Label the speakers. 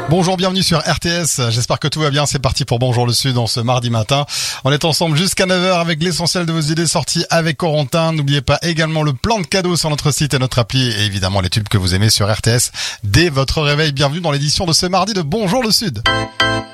Speaker 1: Bonjour, bienvenue sur RTS, j'espère que tout va bien, c'est parti pour Bonjour le Sud en ce mardi matin. On est ensemble jusqu'à 9h avec l'essentiel de vos idées sorties avec Corentin. N'oubliez pas également le plan de cadeaux sur notre site et notre appli et évidemment les tubes que vous aimez sur RTS dès votre réveil. Bienvenue dans l'édition de ce mardi de Bonjour le Sud.